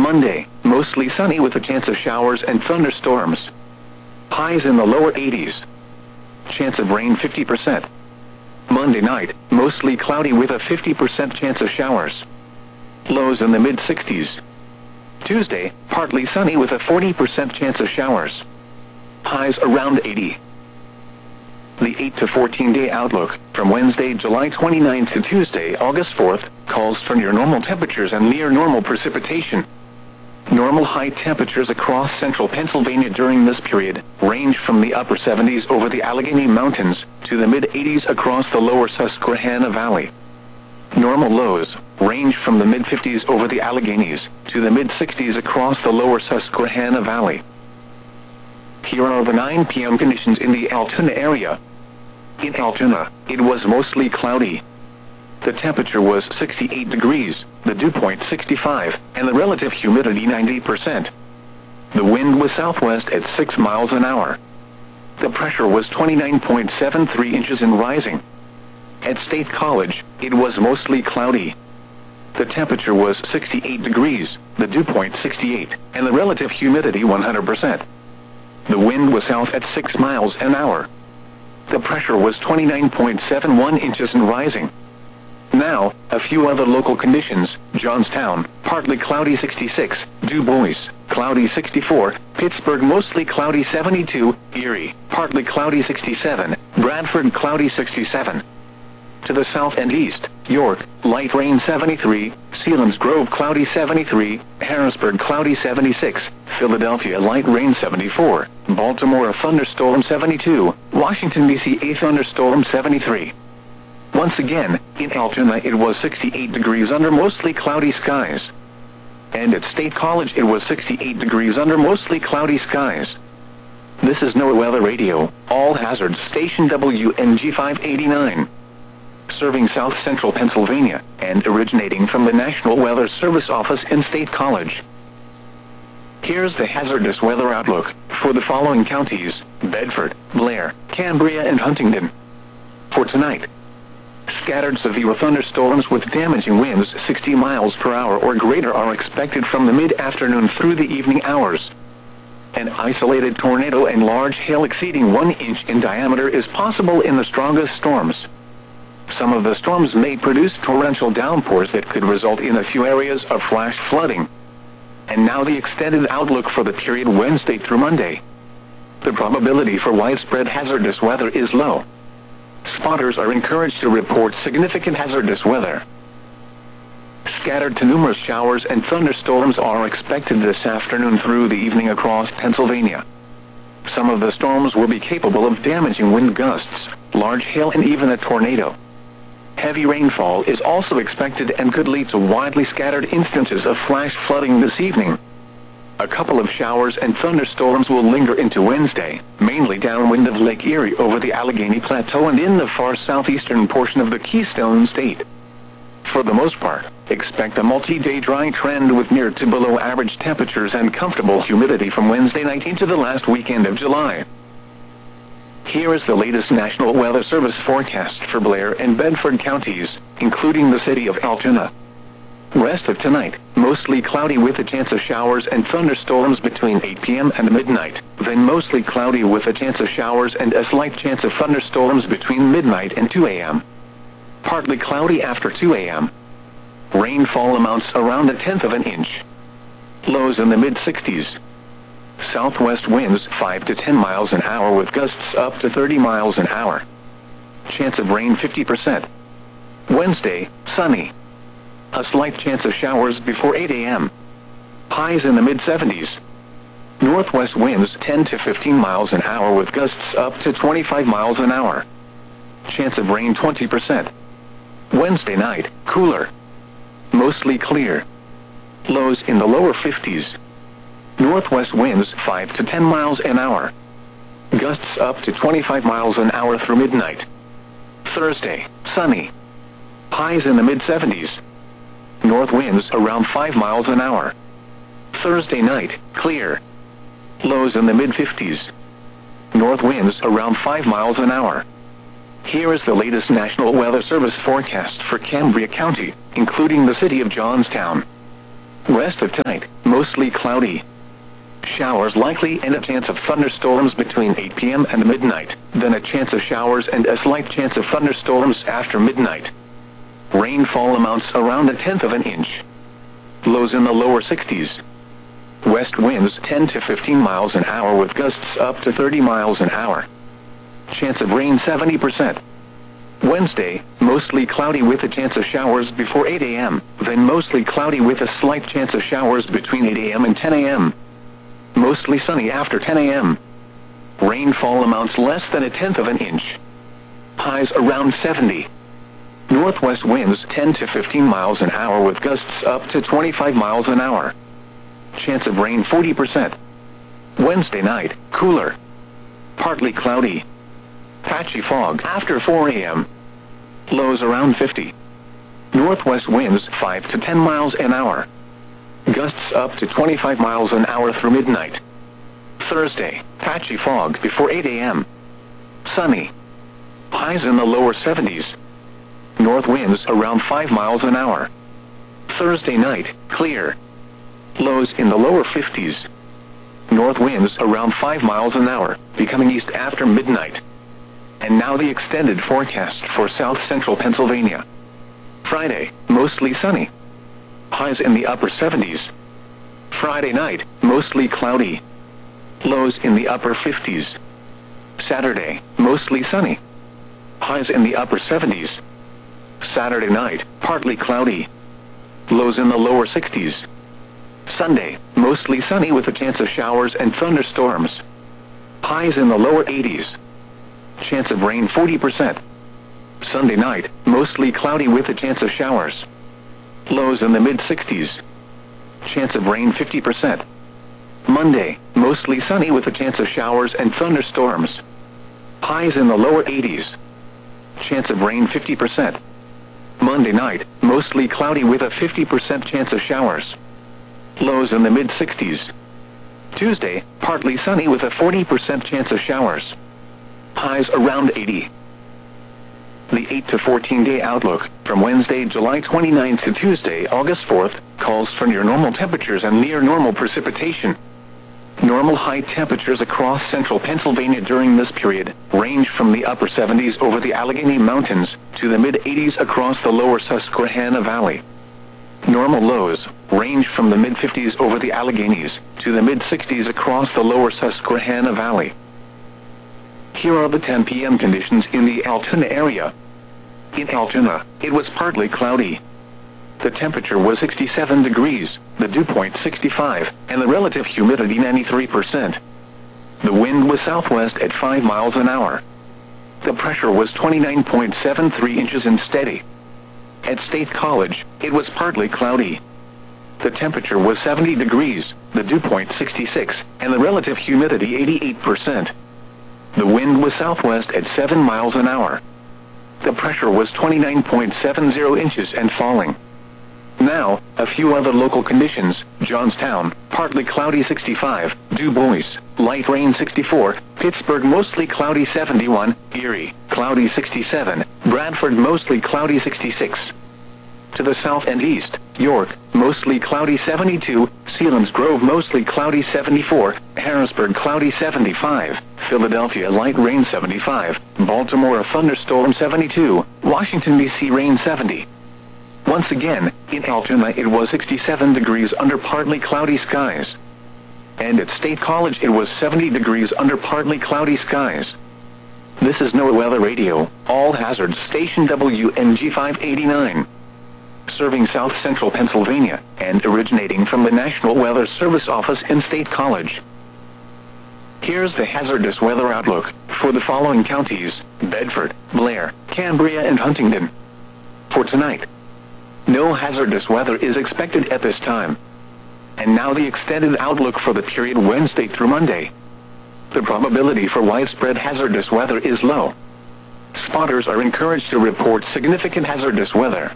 Monday, mostly sunny with a chance of showers and thunderstorms. Highs in the lower 80s. Chance of rain 50%. Monday night, mostly cloudy with a 50% chance of showers. Lows in the mid-60s. Tuesday, partly sunny with a 40% chance of showers. Highs around 80. The 8 to 14-day outlook, from Wednesday, July 29 to Tuesday, August 4th, calls for near normal temperatures and near normal precipitation. Normal high temperatures across central Pennsylvania during this period range from the upper 70s over the Allegheny Mountains to the mid-80s across the lower Susquehanna Valley. Normal lows range from the mid-50s over the Alleghenies to the mid-60s across the lower Susquehanna Valley. Here are the 9 p.m. conditions in the Altoona area. In Altoona, it was mostly cloudy. The temperature was 68 degrees, the dew point 65, and the relative humidity 90%. The wind was southwest at 6 miles an hour. The pressure was 29.73 inches and rising. At State College, it was mostly cloudy. The temperature was 68 degrees, the dew point 68, and the relative humidity 100%. The wind was south at 6 miles an hour. The pressure was 29.71 inches and rising. Now, a few other local conditions: Johnstown, partly cloudy 66, Du Bois, cloudy 64, Pittsburgh mostly cloudy 72, Erie, partly cloudy 67, Bradford cloudy 67. To the south and east, York, light rain 73, Selinsgrove cloudy 73, Harrisburg cloudy 76, Philadelphia light rain 74, Baltimore a thunderstorm 72, Washington, D.C. a thunderstorm 73. Once again, in Altoona it was 68 degrees under mostly cloudy skies. And at State College it was 68 degrees under mostly cloudy skies. This is NOAA Weather Radio, all hazards station WNG 589. Serving south central Pennsylvania, and originating from the National Weather Service office in State College. Here's the hazardous weather outlook for the following counties: Bedford, Blair, Cambria, and Huntingdon. For tonight, scattered severe thunderstorms with damaging winds 60 miles per hour or greater are expected from the mid-afternoon through the evening hours. An isolated tornado and large hail exceeding 1 inch in diameter is possible in the strongest storms. Some of the storms may produce torrential downpours that could result in a few areas of flash flooding. And now the extended outlook for the period Wednesday through Monday. The probability for widespread hazardous weather is low. Spotters are encouraged to report significant hazardous weather. Scattered to numerous showers and thunderstorms are expected this afternoon through the evening across Pennsylvania. Some of the storms will be capable of damaging wind gusts, large hail, and even a tornado. Heavy rainfall is also expected and could lead to widely scattered instances of flash flooding this evening. A couple of showers and thunderstorms will linger into Wednesday, mainly downwind of Lake Erie over the Allegheny Plateau and in the far southeastern portion of the Keystone State. For the most part, expect a multi-day dry trend with near to below average temperatures and comfortable humidity from Wednesday night into the last weekend of July. Here is the latest National Weather Service forecast for Blair and Bedford counties, including the city of Altoona. Rest of tonight, mostly cloudy with a chance of showers and thunderstorms between 8 p.m. and midnight, then mostly cloudy with a chance of showers and a slight chance of thunderstorms between midnight and 2 a.m. Partly cloudy after 2 a.m. Rainfall amounts around 1/10 of an inch. Lows in the mid-60s. Southwest winds 5 to 10 miles an hour with gusts up to 30 miles an hour. Chance of rain 50%. Wednesday, sunny. A slight chance of showers before 8 a.m. Highs in the mid-70s. Northwest winds 10 to 15 miles an hour with gusts up to 25 miles an hour. Chance of rain 20%. Wednesday night, cooler. Mostly clear. Lows in the lower 50s. Northwest winds 5 to 10 miles an hour. Gusts up to 25 miles an hour through midnight. Thursday, sunny. Highs in the mid-70s. North winds around 5 miles an hour. Thursday night, clear. Lows in the mid-50s. North winds around 5 miles an hour. Here is the latest National Weather Service forecast for Cambria County, including the city of Johnstown. West of tonight, mostly cloudy. Showers likely and a chance of thunderstorms between 8 p.m. and midnight, then a chance of showers and a slight chance of thunderstorms after midnight. Rainfall amounts around 1/10 of an inch. Lows in the lower 60s. West winds 10 to 15 miles an hour with gusts up to 30 miles an hour. Chance of rain 70%. Wednesday, mostly cloudy with a chance of showers before 8 a.m., then mostly cloudy with a slight chance of showers between 8 a.m. and 10 a.m. Mostly sunny after 10 a.m. Rainfall amounts less than 1/10 of an inch. Highs around 70. Northwest winds 10 to 15 miles an hour with gusts up to 25 miles an hour. Chance of rain 40%. Wednesday night, cooler. Partly cloudy. Patchy fog after 4 a.m. Lows around 50. Northwest winds 5 to 10 miles an hour. Gusts up to 25 miles an hour through midnight. Thursday, patchy fog before 8 a.m. Sunny. Highs in the lower 70s. North winds around 5 miles an hour. Thursday night, clear. Lows in the lower 50s. North winds around 5 miles an hour, becoming east after midnight. And now the extended forecast for south central Pennsylvania. Friday, mostly sunny. Highs in the upper 70s. Friday night, mostly cloudy. Lows in the upper 50s. Saturday, mostly sunny. Highs in the upper 70s. Saturday night, partly cloudy. Lows in the lower 60s. Sunday, mostly sunny with a chance of showers and thunderstorms. Highs in the lower 80s. Chance of rain 40%. Sunday night, mostly cloudy with a chance of showers. Lows in the mid-60s. Chance of rain 50%. Monday, mostly sunny with a chance of showers and thunderstorms. Highs in the lower 80s. Chance of rain 50%. Monday night, mostly cloudy with a 50% chance of showers. Lows in the mid-60s. Tuesday, partly sunny with a 40% chance of showers. Highs around 80. The 8 to 14-day outlook, from Wednesday, July 29th to Tuesday, August 4th, calls for near-normal temperatures and near-normal precipitation. Normal high temperatures across central Pennsylvania during this period range from the upper 70s over the Allegheny Mountains to the mid-80s across the lower Susquehanna Valley. Normal lows range from the mid-50s over the Alleghenies to the mid-60s across the lower Susquehanna Valley. Here are the 10 p.m. conditions in the Altoona area. In Altoona, it was partly cloudy. The temperature was 67 degrees, the dew point 65, and the relative humidity 93%. The wind was southwest at 5 miles an hour. The pressure was 29.73 inches and steady. At State College, it was partly cloudy. The temperature was 70 degrees, the dew point 66, and the relative humidity 88%. The wind was southwest at 7 miles an hour. The pressure was 29.70 inches and falling. Now, a few other local conditions. Johnstown, partly cloudy 65, Du Bois, light rain 64, Pittsburgh mostly cloudy 71, Erie, cloudy 67, Bradford mostly cloudy 66. To the south and east, York, mostly cloudy 72, Selinsgrove mostly cloudy 74, Harrisburg cloudy 75, Philadelphia light rain 75, Baltimore a thunderstorm 72, Washington, D.C. rain 70. Once again, in Altoona it was 67 degrees under partly cloudy skies. And at State College it was 70 degrees under partly cloudy skies. This is NOAA Weather Radio, All Hazards Station WNG 589. Serving south central Pennsylvania, and originating from the National Weather Service office in State College. Here's the hazardous weather outlook for the following counties: Bedford, Blair, Cambria, and Huntingdon. For tonight, no hazardous weather is expected at this time. And now the extended outlook for the period Wednesday through Monday. The probability for widespread hazardous weather is low. Spotters are encouraged to report significant hazardous weather.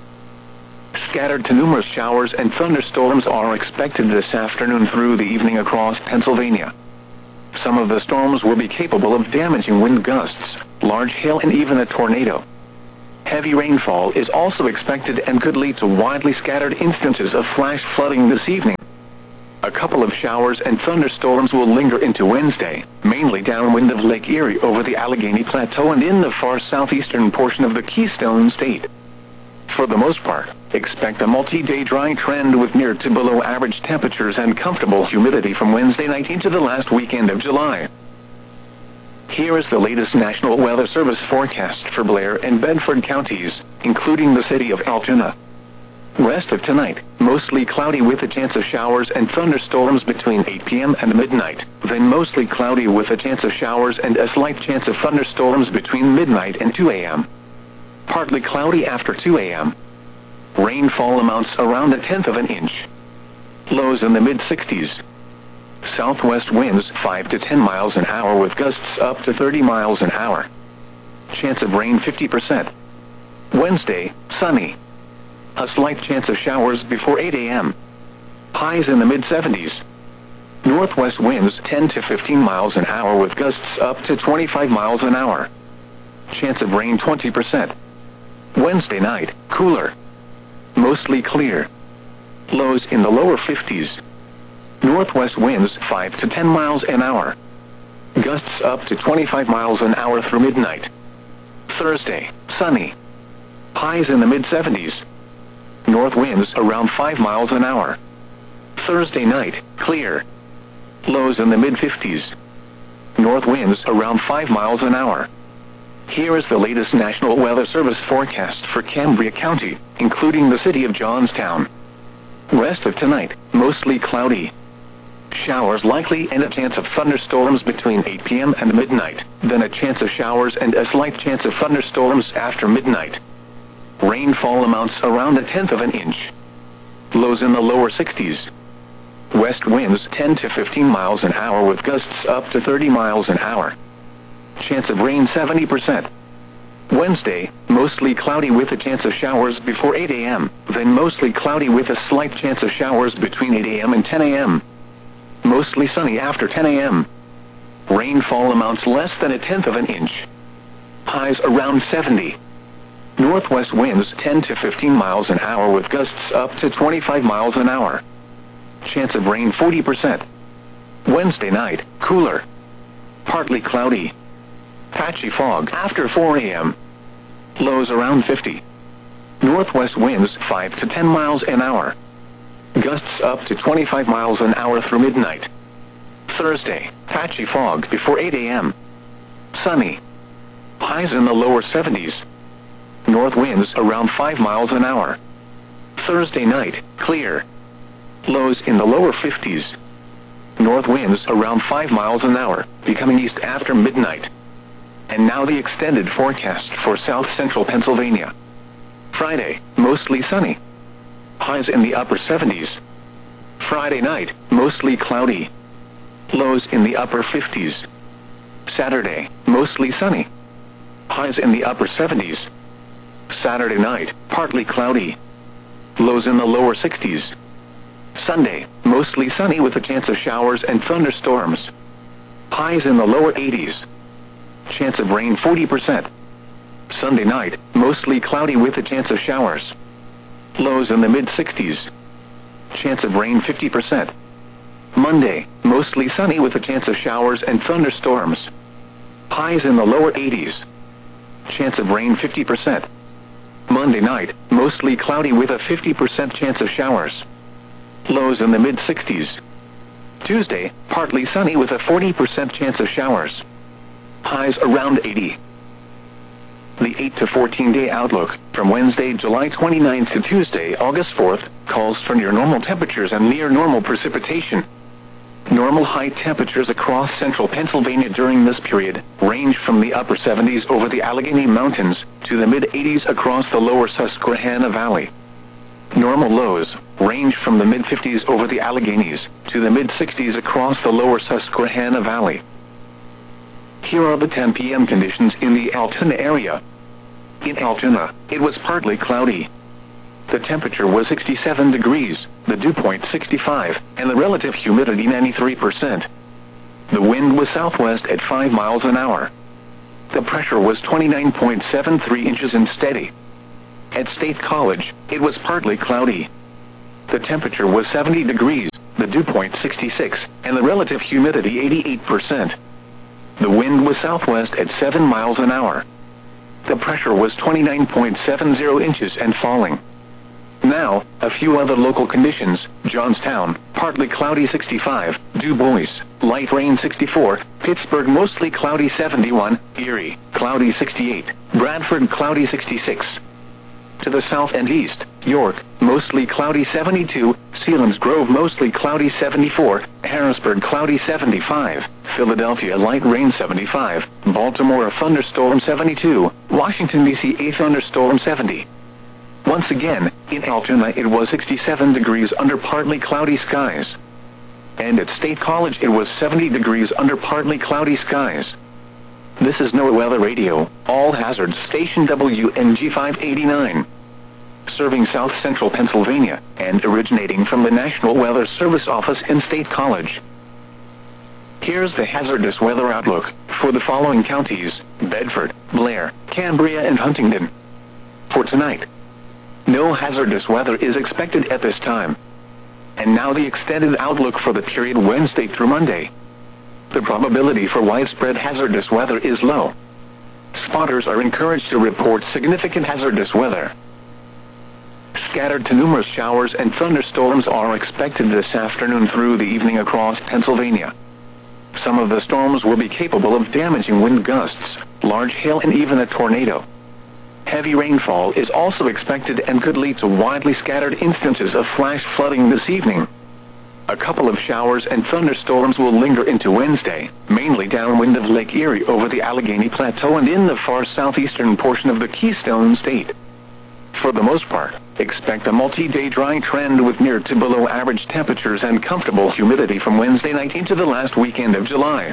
Scattered to numerous showers and thunderstorms are expected this afternoon through the evening across Pennsylvania. Some of the storms will be capable of damaging wind gusts, large hail, and even a tornado. Heavy rainfall is also expected and could lead to widely scattered instances of flash flooding this evening. A couple of showers and thunderstorms will linger into Wednesday, mainly downwind of Lake Erie over the Allegheny Plateau and in the far southeastern portion of the Keystone State. For the most part, expect a multi-day dry trend with near to below average temperatures and comfortable humidity from Wednesday night into the last weekend of July. Here is the latest National Weather Service forecast for Blair and Bedford counties, including the city of Altoona. Rest of tonight, mostly cloudy with a chance of showers and thunderstorms between 8 p.m. and midnight, then mostly cloudy with a chance of showers and a slight chance of thunderstorms between midnight and 2 a.m. Partly cloudy after 2 a.m. Rainfall amounts around 1/10 of an inch. Lows in the mid-60s. Southwest winds 5 to 10 miles an hour with gusts up to 30 miles an hour. Chance of rain 50%. Wednesday, sunny. A slight chance of showers before 8 a.m. Highs in the mid-70s. Northwest winds 10 to 15 miles an hour with gusts up to 25 miles an hour. Chance of rain 20%. Wednesday night, cooler. Mostly clear. Lows in the lower 50s. Northwest winds 5 to 10 miles an hour. Gusts up to 25 miles an hour through midnight. Thursday, sunny. Highs in the mid-70s. North winds around 5 miles an hour. Thursday night, clear. Lows in the mid-50s. North winds around 5 miles an hour. Here is the latest National Weather Service forecast for Cambria County, including the city of Johnstown. Rest of tonight, mostly cloudy. Showers likely and a chance of thunderstorms between 8 p.m. and midnight, then a chance of showers and a slight chance of thunderstorms after midnight. Rainfall amounts around 1/10 of an inch. Lows in the lower 60s. West winds 10 to 15 miles an hour with gusts up to 30 miles an hour. Chance of rain 70%. Wednesday, mostly cloudy with a chance of showers before 8 a.m., then mostly cloudy with a slight chance of showers between 8 a.m. and 10 a.m. Mostly sunny after 10 a.m. Rainfall amounts less than 1/10 of an inch. Highs around 70. Northwest winds 10 to 15 miles an hour with gusts up to 25 miles an hour. Chance of rain 40%. Wednesday night, cooler. Partly cloudy. Patchy fog after 4 a.m. Lows around 50. Northwest winds 5 to 10 miles an hour. Gusts up to 25 miles an hour through midnight. Thursday, patchy fog before 8 a.m. Sunny. Highs in the lower 70s. North winds around 5 miles an hour. Thursday night, clear. Lows in the lower 50s. North winds around 5 miles an hour, becoming east after midnight. And now the extended forecast for south central Pennsylvania. Friday, mostly sunny. Highs in the upper 70s. Friday night, mostly cloudy. Lows in the upper 50s. Saturday, mostly sunny. Highs in the upper 70s. Saturday night, partly cloudy. Lows in the lower 60s. Sunday, mostly sunny with a chance of showers and thunderstorms. Highs in the lower 80s. Chance of rain 40%. Sunday night, mostly cloudy with a chance of showers. Lows in the mid-60s. Chance of rain 50%. Monday, mostly sunny with a chance of showers and thunderstorms. Highs in the lower 80s. Chance of rain 50%. Monday night, mostly cloudy with a 50% chance of showers. Lows in the mid-60s. Tuesday, partly sunny with a 40% chance of showers. Highs around 80. The 8 to 14-day outlook from Wednesday, July 29th to Tuesday, August 4th, calls for near normal temperatures and near normal precipitation. Normal high temperatures across central Pennsylvania during this period range from the upper 70s over the Allegheny Mountains to the mid-80s across the lower Susquehanna Valley. Normal lows range from the mid-50s over the Alleghenies to the mid-60s across the lower Susquehanna Valley. Here are the 10 p.m. conditions in the Altoona area. In Altoona, it was partly cloudy. The temperature was 67 degrees, the dew point 65, and the relative humidity 93%. The wind was southwest at 5 miles an hour. The pressure was 29.73 inches and steady. At State College, it was partly cloudy. The temperature was 70 degrees, the dew point 66, and the relative humidity 88%. The wind was southwest at 7 miles an hour. The pressure was 29.70 inches and falling. Now, a few other local conditions: Johnstown, partly cloudy 65, Du Bois, light rain 64, Pittsburgh mostly cloudy 71, Erie, cloudy 68, Bradford cloudy 66. To the south and east, York, mostly cloudy 72, Selinsgrove mostly cloudy 74, Harrisburg cloudy 75, Philadelphia light rain 75, Baltimore a thunderstorm 72, Washington, D.C. a thunderstorm 70. Once again, in Altoona it was 67 degrees under partly cloudy skies. And at State College it was 70 degrees under partly cloudy skies. This is NOAA Weather Radio, All Hazards Station WNG 589. Serving South Central Pennsylvania, and originating from the National Weather Service office in State College. Here's the hazardous weather outlook for the following counties: Bedford, Blair, Cambria, and Huntingdon. For tonight, no hazardous weather is expected at this time. And now the extended outlook for the period Wednesday through Monday. The probability for widespread hazardous weather is low. Spotters are encouraged to report significant hazardous weather. Scattered to numerous showers and thunderstorms are expected this afternoon through the evening across Pennsylvania. Some of the storms will be capable of damaging wind gusts, large hail, and even a tornado. Heavy rainfall is also expected and could lead to widely scattered instances of flash flooding this evening. A couple of showers and thunderstorms will linger into Wednesday, mainly downwind of Lake Erie over the Allegheny Plateau and in the far southeastern portion of the Keystone State. For the most part, expect a multi-day dry trend with near to below average temperatures and comfortable humidity from Wednesday night into the last weekend of July.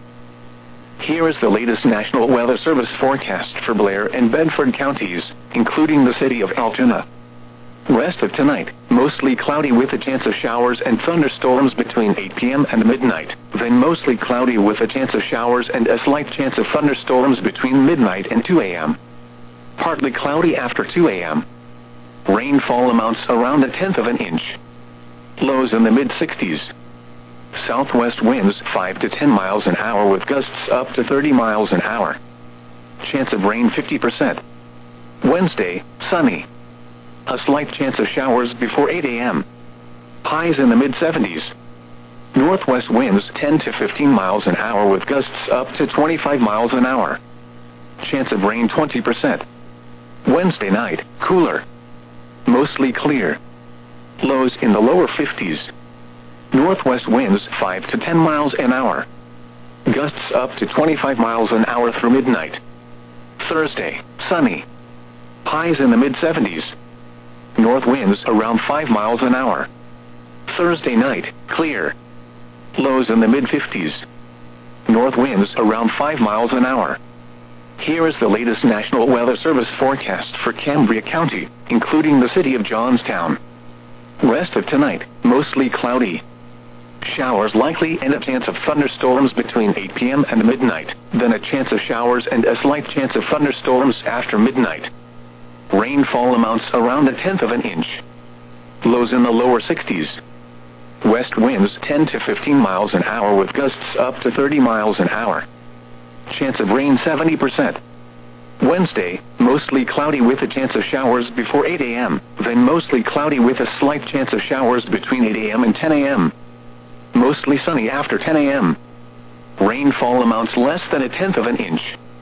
Here is the latest National Weather Service forecast for Blair and Bedford counties, including the city of Altoona. Rest of tonight, mostly cloudy with a chance of showers and thunderstorms between 8 p.m. and midnight, then mostly cloudy with a chance of showers and a slight chance of thunderstorms between midnight and 2 a.m. Partly cloudy after 2 a.m. Rainfall amounts around 1/10 of an inch. Lows in the mid-60s. Southwest winds 5 to 10 miles an hour with gusts up to 30 miles an hour. Chance of rain 50%. Wednesday, sunny. A slight chance of showers before 8 a.m. Highs in the mid-70s. Northwest winds 10 to 15 miles an hour with gusts up to 25 miles an hour. Chance of rain 20%. Wednesday night, cooler. Mostly clear. Lows in the lower 50s. Northwest winds 5 to 10 miles an hour. Gusts up to 25 miles an hour through midnight. Thursday, sunny. Highs in the mid-70s. North winds around 5 miles an hour. Thursday night, clear. Lows in the mid-50s. North winds around 5 miles an hour. Here is the latest National Weather Service forecast for Cambria County, including the city of Johnstown. Rest of tonight, mostly cloudy. Showers likely and a chance of thunderstorms between 8 p.m. and midnight, then a chance of showers and a slight chance of thunderstorms after midnight. Rainfall amounts around 1/10 of an inch. Lows in the lower 60s. West winds 10 to 15 miles an hour with gusts up to 30 miles an hour. Chance of rain 70%. Wednesday, mostly cloudy with a chance of showers before 8 a.m., then mostly cloudy with a slight chance of showers between 8 a.m. and 10 a.m. Mostly sunny after 10 a.m. Rainfall amounts less than 1/10 of an inch.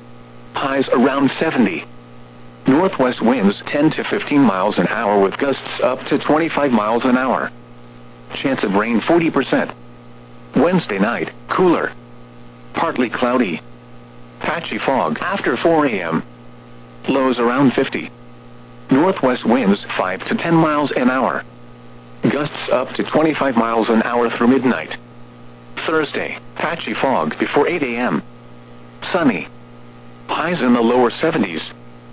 Highs around 70. Northwest winds 10 to 15 miles an hour with gusts up to 25 miles an hour. Chance of rain 40%. Wednesday night, cooler. Partly cloudy. Patchy fog after 4 a.m. Lows around 50. Northwest winds 5 to 10 miles an hour. Gusts up to 25 miles an hour through midnight. Thursday, patchy fog before 8 a.m. Sunny. Highs in the lower 70s.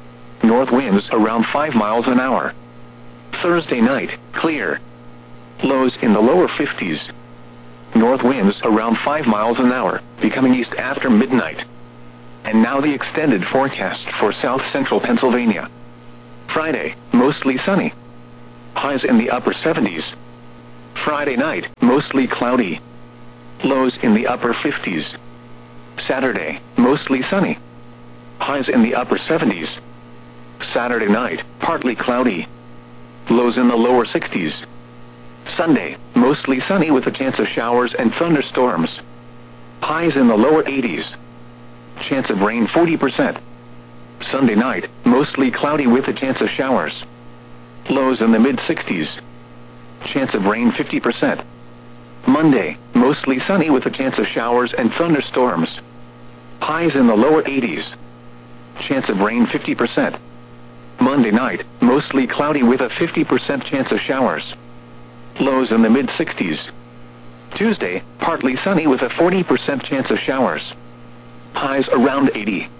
North winds around 5 miles an hour. Thursday night, clear. Lows in the lower 50s. North winds around 5 miles an hour, becoming east after midnight. And now the extended forecast for south central Pennsylvania. Friday, mostly sunny. Highs in the upper 70s. Friday night, mostly cloudy. Lows in the upper 50s. Saturday, mostly sunny. Highs in the upper 70s. Saturday night, partly cloudy. Lows in the lower 60s. Sunday, mostly sunny with a chance of showers and thunderstorms. Highs in the lower 80s. Chance of rain 40%. Sunday night, mostly cloudy with a chance of showers. Lows in the mid-60s. Chance of rain 50%. Monday, mostly sunny with a chance of showers and thunderstorms. Highs in the lower 80s. Chance of rain 50%. Monday night, mostly cloudy with a 50% chance of showers. Lows in the mid-60s. Tuesday, partly sunny with a 40% chance of showers. Highs around 80.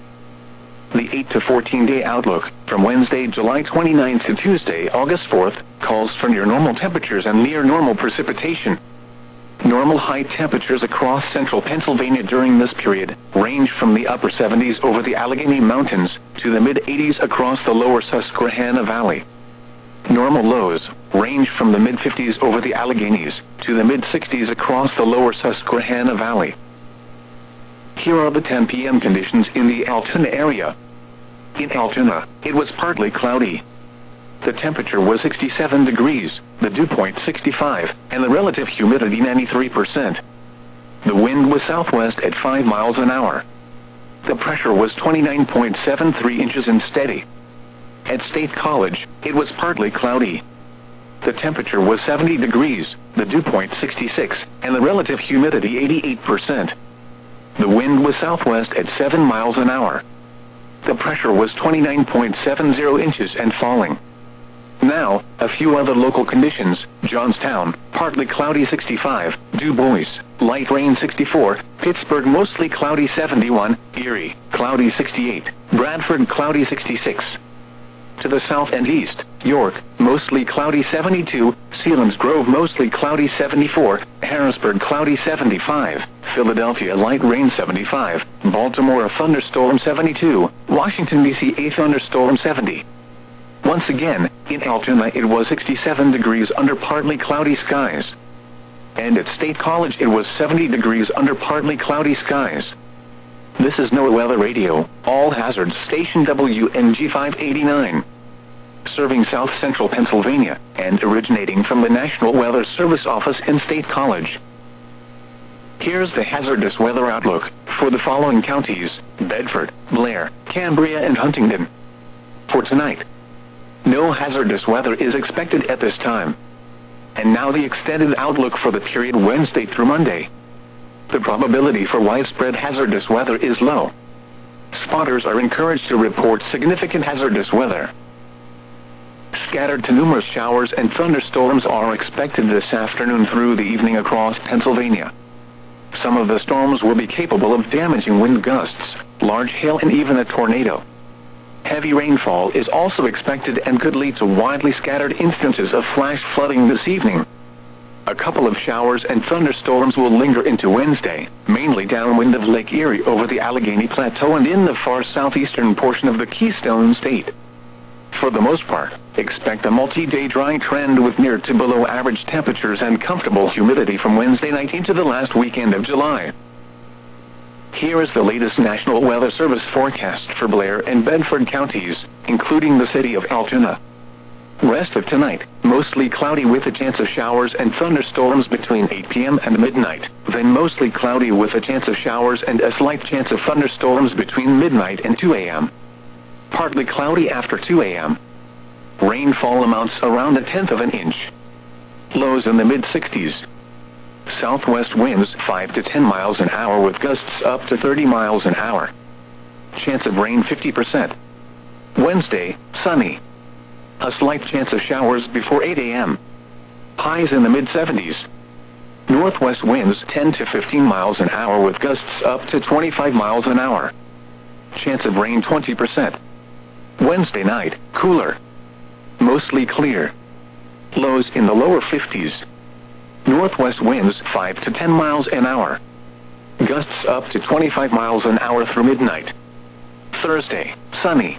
The 8 to 14-day outlook, from Wednesday, July 29th to Tuesday, August 4th, calls for near normal temperatures and near normal precipitation. Normal high temperatures across central Pennsylvania during this period range from the upper 70s over the Allegheny Mountains to the mid-80s across the lower Susquehanna Valley. Normal lows range from the mid-50s over the Alleghenies to the mid-60s across the lower Susquehanna Valley. Here are the 10 p.m. conditions in the Altoona area. In Altoona, it was partly cloudy. The temperature was 67 degrees, the dew point 65, and the relative humidity 93%. The wind was southwest at 5 miles an hour. The pressure was 29.73 inches and steady. At State College, it was partly cloudy. The temperature was 70 degrees, the dew point 66, and the relative humidity 88%. The wind was southwest at 7 miles an hour. The pressure was 29.70 inches and falling. Now, a few other local conditions. Johnstown, partly cloudy 65, Du Bois, light rain 64, Pittsburgh mostly cloudy 71, Erie, cloudy 68, Bradford cloudy 66. To the south and east, York, mostly cloudy 72, Selinsgrove mostly cloudy 74, Harrisburg cloudy 75, Philadelphia light rain 75, Baltimore a thunderstorm 72, Washington, D.C. a thunderstorm 70. Once again, in Altoona it was 67 degrees under partly cloudy skies. And at State College it was 70 degrees under partly cloudy skies. This is NOAA Weather Radio, all hazards station WNG 589. Serving south central Pennsylvania, and originating from the National Weather Service office in State College. Here's the hazardous weather outlook for the following counties: Bedford, Blair, Cambria, and Huntingdon. For tonight, no hazardous weather is expected at this time. And now the extended outlook for the period Wednesday through Monday. The probability for widespread hazardous weather is low. Spotters are encouraged to report significant hazardous weather. Scattered to numerous showers and thunderstorms are expected this afternoon through the evening across Pennsylvania. Some of the storms will be capable of damaging wind gusts, large hail, and even a tornado. Heavy rainfall is also expected and could lead to widely scattered instances of flash flooding this evening. A couple of showers and thunderstorms will linger into Wednesday, mainly downwind of Lake Erie over the Allegheny Plateau and in the far southeastern portion of the Keystone State. For the most part, expect a multi-day dry trend with near to below average temperatures and comfortable humidity from Wednesday night into the last weekend of July. Here is the latest National Weather Service forecast for Blair and Bedford counties, including the city of Altoona. Rest of tonight, mostly cloudy with a chance of showers and thunderstorms between 8 p.m. and midnight, then mostly cloudy with a chance of showers and a slight chance of thunderstorms between midnight and 2 a.m. Partly cloudy after 2 a.m. Rainfall amounts around 1/10 of an inch. Lows in the mid-60s. Southwest winds 5 to 10 miles an hour with gusts up to 30 miles an hour. Chance of rain 50%. Wednesday, sunny. A slight chance of showers before 8 a.m. Highs in the mid-70s. Northwest winds 10 to 15 miles an hour with gusts up to 25 miles an hour. Chance of rain 20%. Wednesday night, cooler. Mostly clear. Lows in the lower 50s. Northwest winds 5 to 10 miles an hour. Gusts up to 25 miles an hour through midnight. Thursday, sunny.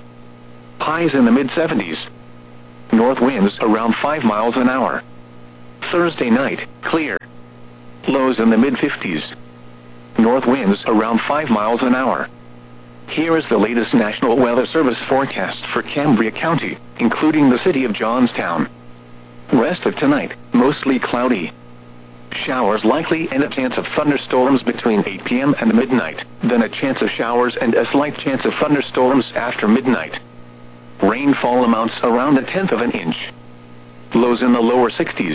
Highs in the mid-70s. North winds around 5 miles an hour. Thursday night, clear. Lows in the mid-50s. North winds around 5 miles an hour. Here is the latest National Weather Service forecast for Cambria County, including the city of Johnstown. Rest of tonight, mostly cloudy. Showers likely and a chance of thunderstorms between 8 p.m. and midnight, then a chance of showers and a slight chance of thunderstorms after midnight. Rainfall amounts around 1/10 of an inch. Lows in the lower 60s.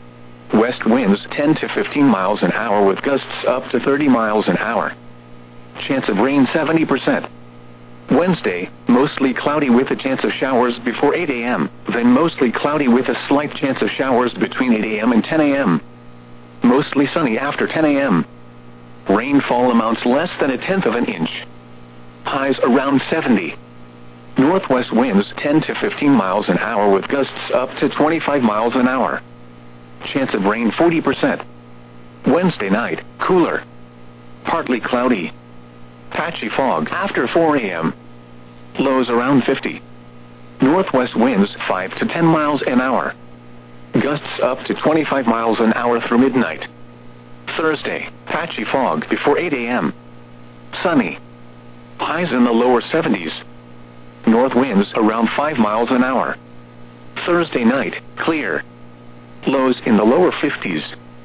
West winds 10 to 15 miles an hour with gusts up to 30 miles an hour. Chance of rain 70%. Wednesday, mostly cloudy with a chance of showers before 8 a.m., then mostly cloudy with a slight chance of showers between 8 a.m. and 10 a.m. Mostly sunny after 10 a.m. Rainfall amounts less than 1/10 of an inch. Highs around 70. Northwest winds 10 to 15 miles an hour with gusts up to 25 miles an hour. Chance of rain 40%. Wednesday night, cooler. Partly cloudy. Patchy fog after 4 a.m. Lows around 50. Northwest winds 5 to 10 miles an hour. Gusts up to 25 miles an hour through midnight. Thursday, patchy fog before 8 a.m. Sunny. Highs in the lower 70s. North winds around 5 miles an hour. Thursday night, clear. Lows in the lower 50s.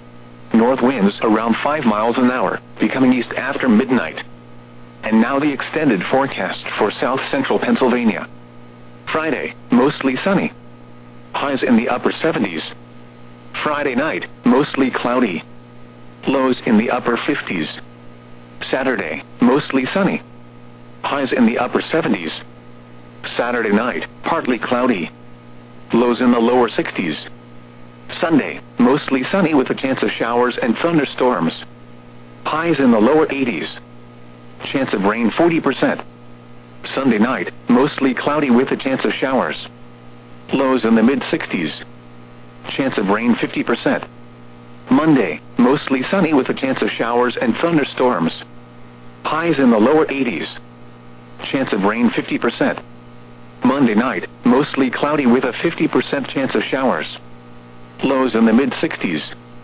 North winds around 5 miles an hour, becoming east after midnight. And now the extended forecast for south central Pennsylvania. Friday, mostly sunny. Highs in the upper 70s. Friday night, mostly cloudy. Lows in the upper 50s. Saturday, mostly sunny. Highs in the upper 70s. Saturday night, partly cloudy. Lows in the lower 60s. Sunday, mostly sunny with a chance of showers and thunderstorms. Highs in the lower 80s. Chance of rain 40%. Sunday night, mostly cloudy with a chance of showers. Lows in the mid-60s. Chance of rain 50%. Monday, mostly sunny with a chance of showers and thunderstorms. Highs in the lower 80s. Chance of rain 50%. Monday night, mostly cloudy with a 50% chance of showers. Lows in the mid-60s.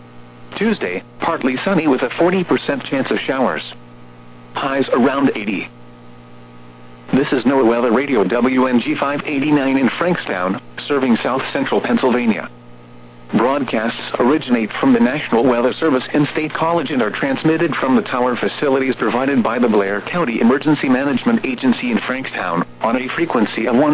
Tuesday, partly sunny with a 40% chance of showers. Highs around 80. This is NOAA Weather Radio WNG 589 in Frankstown, serving south central Pennsylvania. Broadcasts originate from the National Weather Service in State College and are transmitted from the tower facilities provided by the Blair County Emergency Management Agency in Frankstown on a frequency of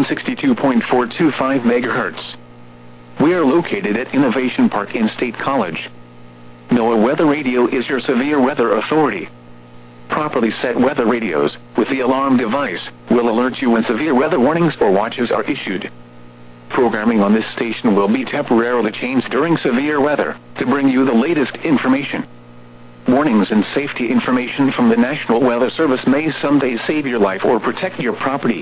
162.425 MHz. We are located at Innovation Park in State College. NOAA Weather Radio is your severe weather authority. Properly set weather radios, with the alarm device, will alert you when severe weather warnings or watches are issued. Programming on this station will be temporarily changed during severe weather, to bring you the latest information. Warnings and safety information from the National Weather Service may someday save your life or protect your property.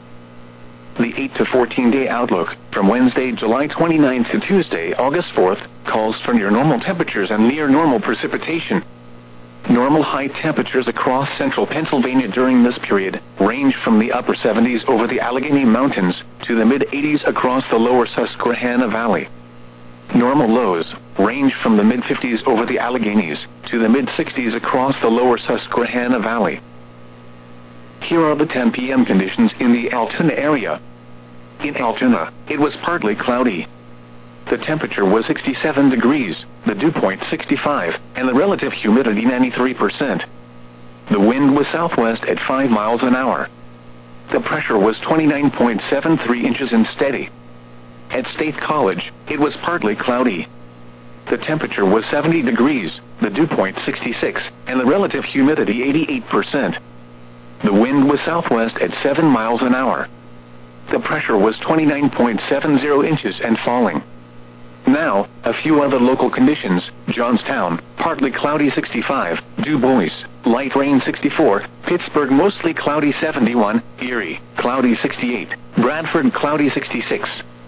The 8 to 14-day outlook, from Wednesday, July 29th to Tuesday, August 4th, calls for near normal temperatures and near normal precipitation. Normal high temperatures across central Pennsylvania during this period range from the upper 70s over the Allegheny Mountains to the mid-80s across the lower Susquehanna Valley. Normal lows range from the mid-50s over the Alleghenies to the mid-60s across the lower Susquehanna Valley. Here are the 10 p.m. conditions in the Altoona area. In Altoona, it was partly cloudy. The temperature was 67 degrees, the dew point 65, and the relative humidity 93%. The wind was southwest at 5 miles an hour. The pressure was 29.73 inches and steady. At State College, it was partly cloudy. The temperature was 70 degrees, the dew point 66, and the relative humidity 88%. The wind was southwest at 7 miles an hour. The pressure was 29.70 inches and falling. Now, a few other local conditions. Johnstown, partly cloudy 65, Du Bois, light rain 64, Pittsburgh mostly cloudy 71, Erie, cloudy 68, Bradford cloudy 66.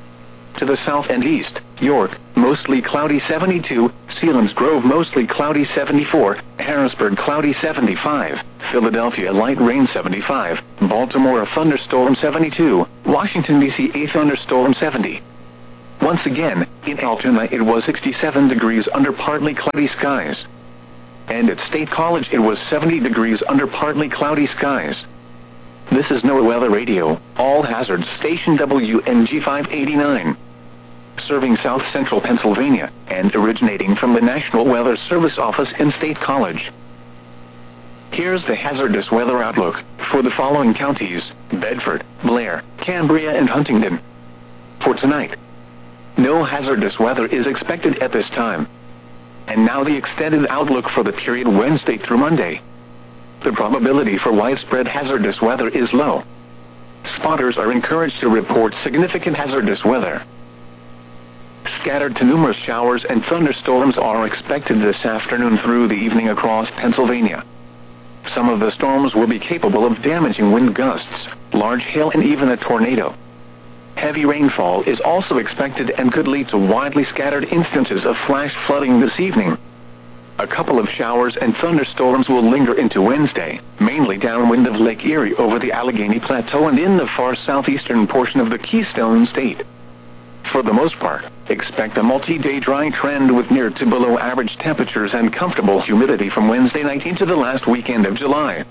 To the south and east, York, mostly cloudy 72, Selinsgrove mostly cloudy 74, Harrisburg cloudy 75, Philadelphia light rain 75, Baltimore a thunderstorm 72, Washington, D.C. a thunderstorm 70. Once again, in Altoona it was 67 degrees under partly cloudy skies. And at State College it was 70 degrees under partly cloudy skies. This is NOAA Weather Radio, all hazards station WNG 589. Serving south central Pennsylvania, and originating from the National Weather Service office in State College. Here's the hazardous weather outlook for the following counties: Bedford, Blair, Cambria and Huntingdon. For tonight, no hazardous weather is expected at this time. And now the extended outlook for the period Wednesday through Monday. The probability for widespread hazardous weather is low. Spotters are encouraged to report significant hazardous weather. Scattered to numerous showers and thunderstorms are expected this afternoon through the evening across Pennsylvania. Some of the storms will be capable of damaging wind gusts, large hail and even a tornado. Heavy rainfall is also expected and could lead to widely scattered instances of flash flooding this evening. A couple of showers and thunderstorms will linger into Wednesday, mainly downwind of Lake Erie over the Allegheny Plateau and in the far southeastern portion of the Keystone State. For the most part, expect a multi-day dry trend with near to below average temperatures and comfortable humidity from Wednesday night into the last weekend of July.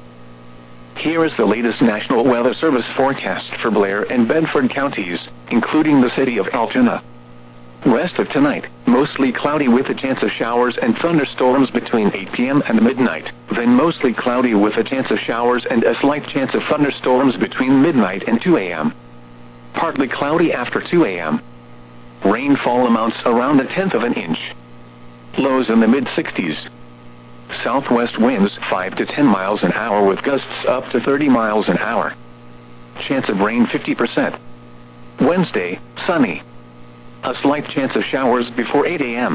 Here is the latest National Weather Service forecast for Blair and Bedford counties, including the city of Altoona. Rest of tonight, mostly cloudy with a chance of showers and thunderstorms between 8 p.m. and midnight, then mostly cloudy with a chance of showers and a slight chance of thunderstorms between midnight and 2 a.m. Partly cloudy after 2 a.m. Rainfall amounts around 1/10 of an inch. Lows in the mid-60s. Southwest winds 5 to 10 miles an hour with gusts up to 30 miles an hour. Chance of rain 50%. Wednesday, sunny. A slight chance of showers before 8 a.m.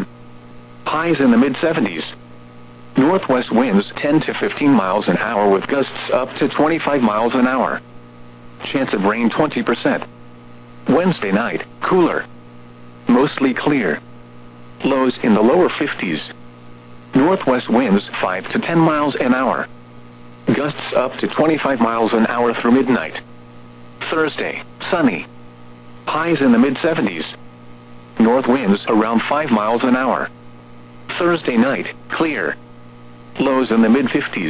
Highs in the mid-70s. Northwest winds 10 to 15 miles an hour with gusts up to 25 miles an hour. Chance of rain 20%. Wednesday night, cooler. Mostly clear. Lows in the lower 50s. Northwest winds 5 to 10 miles an hour. Gusts up to 25 miles an hour through midnight. Thursday, sunny. Highs in the mid-70s. North winds around 5 miles an hour. Thursday night, clear. Lows in the mid-50s.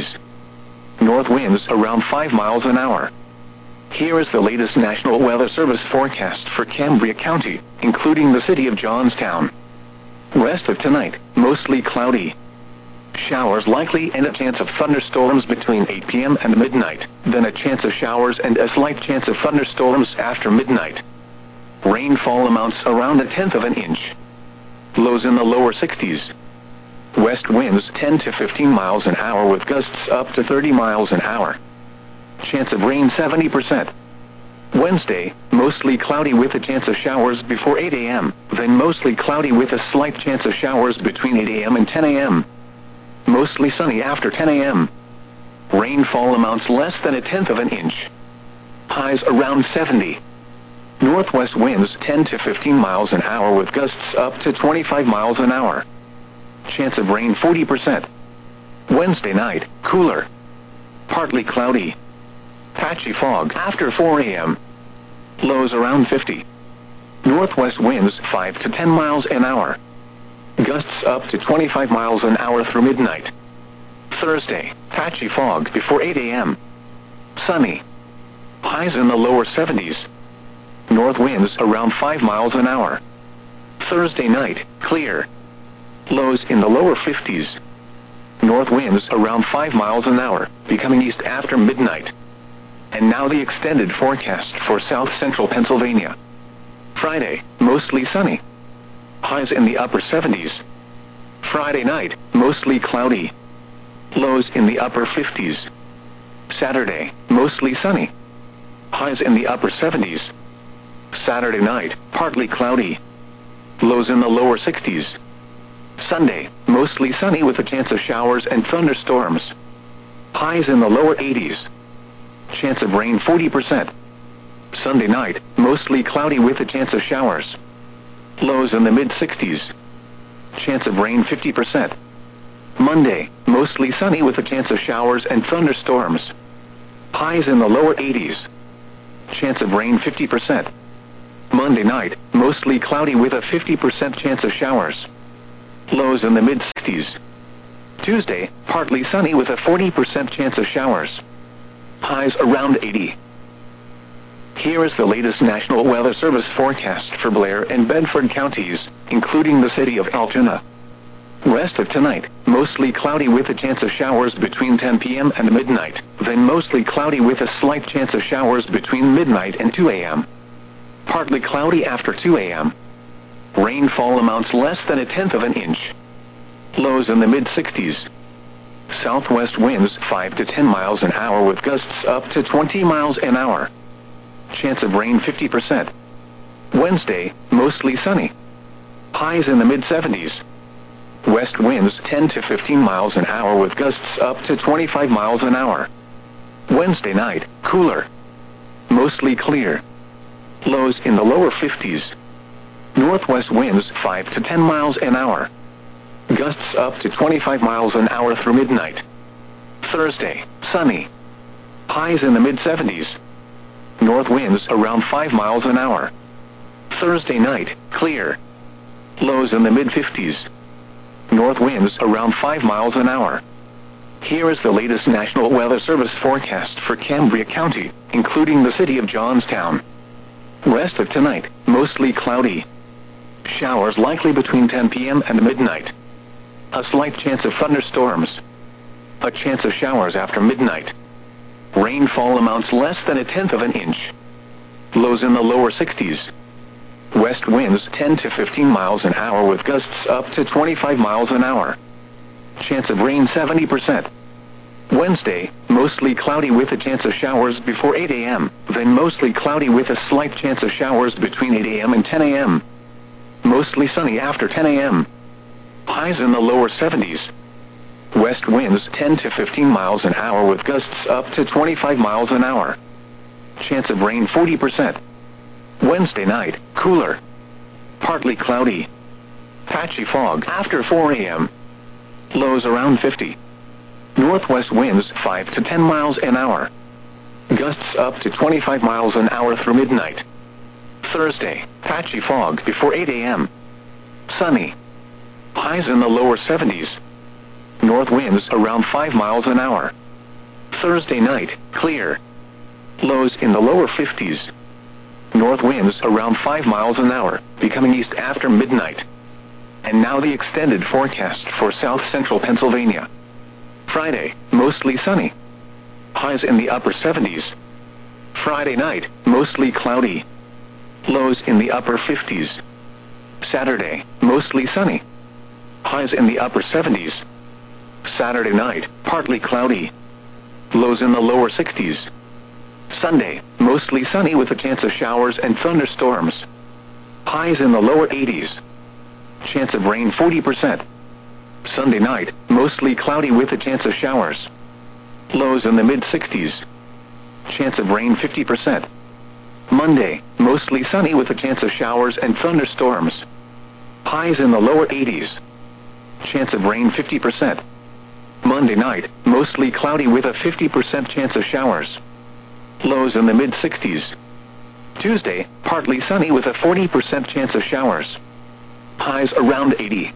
North winds around 5 miles an hour. Here is the latest National Weather Service forecast for Cambria County, including the city of Johnstown. Rest of tonight, mostly cloudy. Showers likely and a chance of thunderstorms between 8 p.m. and midnight, then a chance of showers and a slight chance of thunderstorms after midnight. Rainfall amounts around 1/10 of an inch. Lows in the lower 60s. West winds 10 to 15 miles an hour with gusts up to 30 miles an hour. Chance of rain 70%. Wednesday, mostly cloudy with a chance of showers before 8 a.m., then mostly cloudy with a slight chance of showers between 8 a.m. and 10 a.m. Mostly sunny after 10 a.m. Rainfall amounts less than 1/10 of an inch. Highs around 70. Northwest winds 10 to 15 miles an hour with gusts up to 25 miles an hour. Chance of rain 40%. Wednesday night, cooler. Partly cloudy. Patchy fog after 4 a.m. Lows around 50. Northwest winds 5 to 10 miles an hour. Gusts up to 25 miles an hour through midnight. Thursday, patchy fog before 8 a.m. Sunny. Highs in the lower 70s. North winds around 5 miles an hour. Thursday night, clear. Lows in the lower 50s. North winds around 5 miles an hour, becoming east after midnight. And now the extended forecast for south central Pennsylvania. Friday, mostly sunny. Highs in the upper 70s. Friday night, mostly cloudy. Lows in the upper 50s. Saturday, mostly sunny. Highs in the upper 70s. Saturday night, partly cloudy. Lows in the lower 60s. Sunday, mostly sunny with a chance of showers and thunderstorms. Highs in the lower 80s. Chance of rain 40%. Sunday night, mostly cloudy with a chance of showers. Lows in the mid-60s. Chance of rain 50%. Monday, mostly sunny with a chance of showers and thunderstorms. Highs in the lower 80s. Chance of rain 50%. Monday night, mostly cloudy with a 50% chance of showers. Lows in the mid-60s. Tuesday, partly sunny with a 40% chance of showers. Highs around 80. Here is the latest National Weather Service forecast for Blair and Bedford counties, including the city of Altoona. Rest of tonight, mostly cloudy with a chance of showers between 10 p.m. and midnight, then mostly cloudy with a slight chance of showers between midnight and 2 a.m. Partly cloudy after 2 a.m. Rainfall amounts less than 1/10 of an inch. Lows in the mid-60s. Southwest winds 5 to 10 miles an hour with gusts up to 20 miles an hour. Chance of rain 50%. Wednesday, mostly sunny. Highs in the mid-70s. West winds 10 to 15 miles an hour with gusts up to 25 miles an hour. Wednesday night, cooler. Mostly clear. Lows in the lower 50s. Northwest winds 5 to 10 miles an hour. Gusts up to 25 miles an hour through midnight. Thursday, sunny. Highs in the mid-70s. North winds around 5 miles an hour. Thursday night, clear. Lows in the mid-50s. North winds around 5 miles an hour. Here is the latest National Weather Service forecast for Cambria County, including the city of Johnstown. Rest of tonight, mostly cloudy. Showers likely between 10 p.m. and midnight. A slight chance of thunderstorms. A chance of showers after midnight. Rainfall amounts less than 1/10 of an inch. Lows in the lower 60s. West winds 10 to 15 miles an hour with gusts up to 25 miles an hour. Chance of rain 70%. Wednesday, mostly cloudy with a chance of showers before 8 a.m., then mostly cloudy with a slight chance of showers between 8 a.m. and 10 a.m. Mostly sunny after 10 a.m. Highs in the lower 70s. West winds 10 to 15 miles an hour with gusts up to 25 miles an hour. Chance of rain 40%. Wednesday night, cooler. Partly cloudy. Patchy fog after 4 a.m. Lows around 50. Northwest winds 5 to 10 miles an hour. Gusts up to 25 miles an hour through midnight. Thursday, patchy fog before 8 a.m. Sunny. Highs in the lower 70s. North winds around 5 miles an hour. Thursday night, clear. Lows in the lower 50s. North winds around 5 miles an hour, becoming east after midnight. And now the extended forecast for south central Pennsylvania. Friday, mostly sunny. Highs in the upper 70s. Friday night, mostly cloudy. Lows in the upper 50s. Saturday, mostly sunny. Highs in the upper 70s. Saturday night, partly cloudy. Lows in the lower 60s. Sunday, mostly sunny with a chance of showers and thunderstorms. Highs in the lower 80s. Chance of rain 40%. Sunday night, mostly cloudy with a chance of showers. Lows in the mid-60s. Chance of rain 50%. Monday, mostly sunny with a chance of showers and thunderstorms. Highs in the lower 80s. Chance of rain 50%. Monday night, mostly cloudy with a 50% chance of showers. Lows in the mid-60s. Tuesday, partly sunny with a 40% chance of showers. Highs around 80.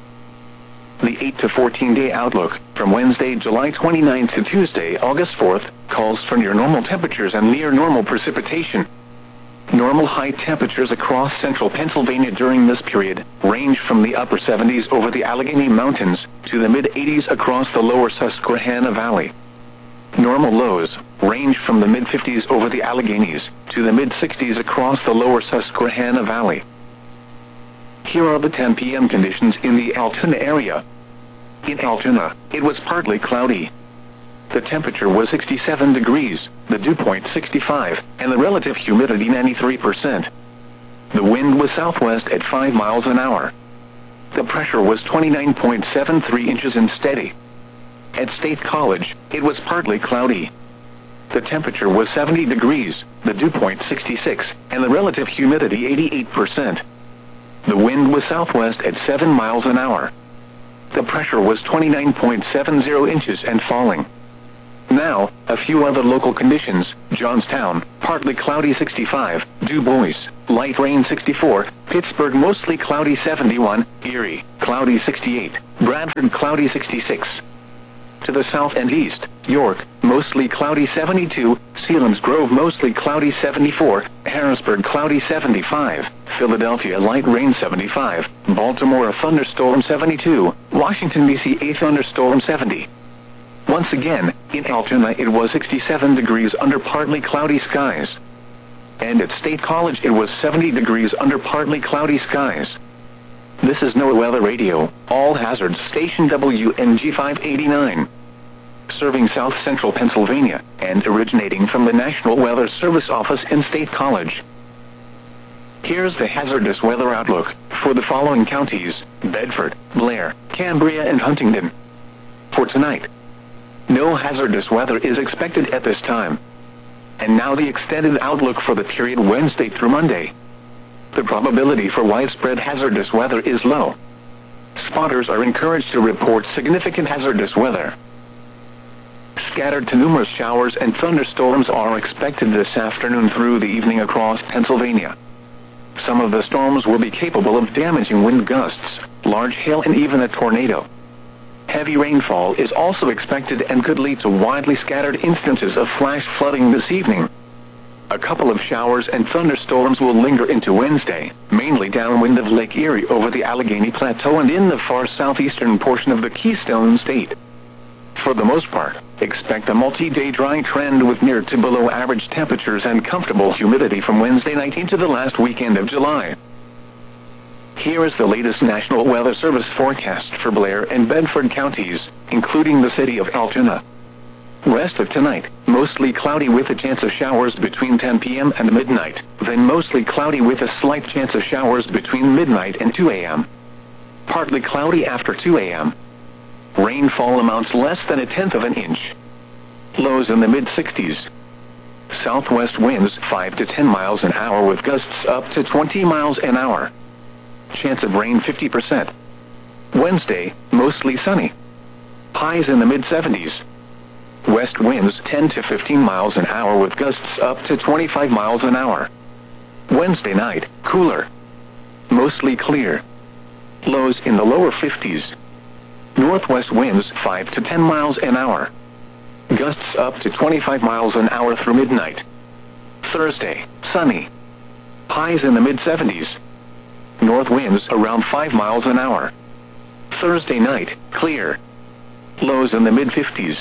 The 8 to 14-day outlook from Wednesday, July 29th to Tuesday, August 4th, calls for near normal temperatures and near normal precipitation. Normal high temperatures across central Pennsylvania during this period range from the upper 70s over the Allegheny Mountains to the mid-80s across the lower Susquehanna Valley. Normal lows range from the mid-50s over the Alleghenies to the mid-60s across the lower Susquehanna Valley. Here are the 10 p.m. conditions in the Altoona area. In Altoona, it was partly cloudy. The temperature was 67 degrees, the dew point 65, and the relative humidity 93%. The wind was southwest at 5 miles an hour. The pressure was 29.73 inches and steady. At State College, it was partly cloudy. The temperature was 70 degrees, the dew point 66, and the relative humidity 88%. The wind was southwest at 7 miles an hour. The pressure was 29.70 inches and falling. Now, a few other local conditions: Johnstown, partly cloudy 65, Du Bois, light rain 64, Pittsburgh mostly cloudy 71, Erie, cloudy 68, Bradford cloudy 66. To the south and east, York, mostly cloudy 72, Selinsgrove mostly cloudy 74, Harrisburg cloudy 75, Philadelphia light rain 75, Baltimore a thunderstorm 72, Washington D.C. a thunderstorm 70. Once again, in Altoona it was 67 degrees under partly cloudy skies. And at State College it was 70 degrees under partly cloudy skies. This is NOAA Weather Radio, all hazards station WNG 589. Serving south central Pennsylvania, and originating from the National Weather Service office in State College. Here's the hazardous weather outlook for the following counties: Bedford, Blair, Cambria and Huntingdon. For tonight, no hazardous weather is expected at this time. And now the extended outlook for the period Wednesday through Monday. The probability for widespread hazardous weather is low. Spotters are encouraged to report significant hazardous weather. Scattered to numerous showers and thunderstorms are expected this afternoon through the evening across Pennsylvania. Some of the storms will be capable of damaging wind gusts, large hail and even a tornado. Heavy rainfall is also expected and could lead to widely scattered instances of flash flooding this evening. A couple of showers and thunderstorms will linger into Wednesday, mainly downwind of Lake Erie over the Allegheny Plateau and in the far southeastern portion of the Keystone State. For the most part, expect a multi-day dry trend with near to below average temperatures and comfortable humidity from Wednesday night into the last weekend of July. Here is the latest National Weather Service forecast for Blair and Bedford counties, including the city of Altoona. Rest of tonight, mostly cloudy with a chance of showers between 10 p.m. and midnight, then mostly cloudy with a slight chance of showers between midnight and 2 a.m. Partly cloudy after 2 a.m. Rainfall amounts less than 1/10 of an inch. Lows in the mid-60s. Southwest winds 5 to 10 miles an hour with gusts up to 20 miles an hour. Chance of rain 50%. Wednesday, mostly sunny. Highs in the mid-70s. West winds 10 to 15 miles an hour with gusts up to 25 miles an hour. Wednesday night, cooler. Mostly clear. Lows in the lower 50s. Northwest winds 5 to 10 miles an hour. Gusts up to 25 miles an hour through midnight. Thursday, sunny. Highs in the mid-70s. North winds around 5 miles an hour. Thursday night, clear. Lows in the mid-50s.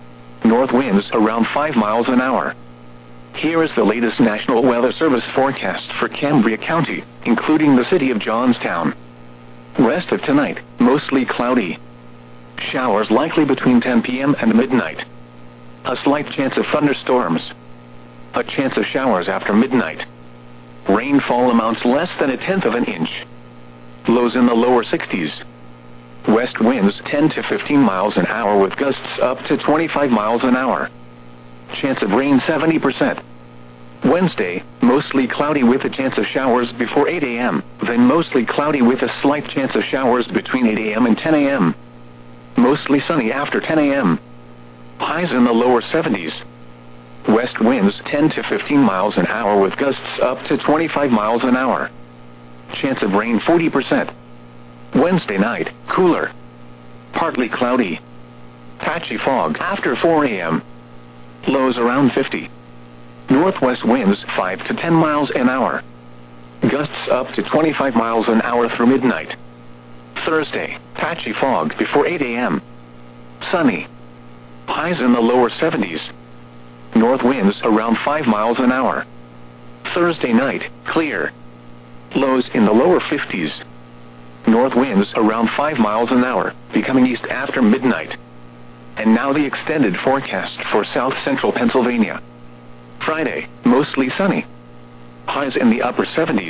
North winds around 5 miles an hour. Here is the latest National Weather Service forecast for Cambria County, including the city of Johnstown. Rest of tonight, mostly cloudy. Showers likely between 10 p.m. and midnight. A slight chance of thunderstorms. A chance of showers after midnight. Rainfall amounts less than 1/10 of an inch. Lows in the lower 60s. West winds 10 to 15 miles an hour with gusts up to 25 miles an hour. Chance of rain 70%. Wednesday, mostly cloudy with a chance of showers before 8 a.m., then mostly cloudy with a slight chance of showers between 8 a.m. and 10 a.m. Mostly sunny after 10 a.m. Highs in the lower 70s. West winds 10 to 15 miles an hour with gusts up to 25 miles an hour. Chance of rain 40%. Wednesday night, cooler. Partly cloudy. Patchy fog after 4 a.m. Lows around 50. Northwest winds 5 to 10 miles an hour. Gusts up to 25 miles an hour through midnight. Thursday, patchy fog before 8 a.m. Sunny. Highs in the lower 70s. North winds around 5 miles an hour. Thursday night, clear. Lows in the lower 50s. North winds around 5 miles an hour, becoming east after midnight. And now the extended forecast for south central Pennsylvania. Friday, mostly sunny. Highs in the upper 70s.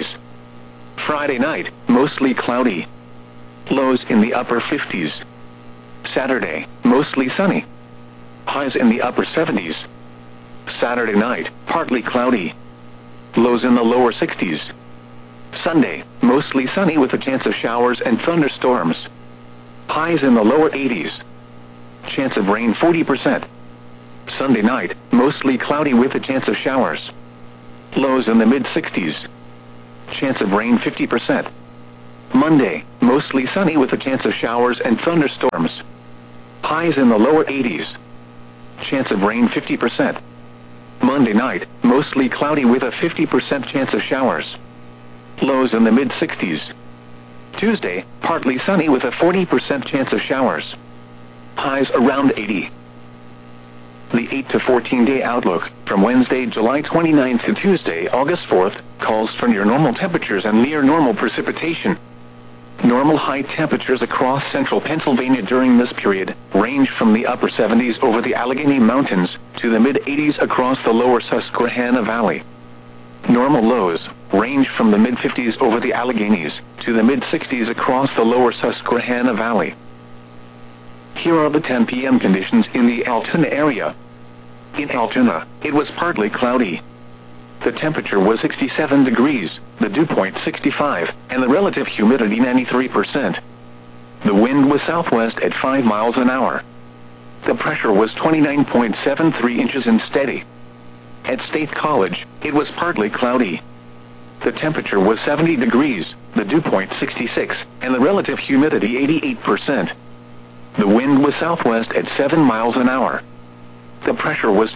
Friday night, mostly cloudy. Lows in the upper 50s. Saturday, mostly sunny. Highs in the upper 70s. Saturday night, partly cloudy. Lows in the lower 60s. Sunday, mostly sunny with a chance of showers and thunderstorms. Highs in the lower 80s. Chance of rain 40%. Sunday night, mostly cloudy with a chance of showers. Lows in the mid-60s. Chance of rain 50%. Monday, mostly sunny with a chance of showers and thunderstorms. Highs in the lower 80s. Chance of rain 50%. Monday night, mostly cloudy with a 50% chance of showers. Lows in the mid-60s. Tuesday, partly sunny with a 40% chance of showers. Highs around 80. The 8 to 14-day outlook, from Wednesday, July 29th to Tuesday, August 4th, calls for near normal temperatures and near normal precipitation. Normal high temperatures across central Pennsylvania during this period range from the upper 70s over the Allegheny Mountains to the mid-80s across the lower Susquehanna Valley. Normal lows range from the mid-50s over the Alleghenies to the mid-60s across the lower Susquehanna Valley. Here are the 10 p.m. conditions in the Altoona area. In Altoona, it was partly cloudy. The temperature was 67 degrees, the dew point 65, and the relative humidity 93%. The wind was southwest at 5 miles an hour. The pressure was 29.73 inches and steady. At State College, it was partly cloudy. The temperature was 70 degrees, the dew point 66, and the relative humidity 88%. The wind was southwest at 7 miles an hour. The pressure was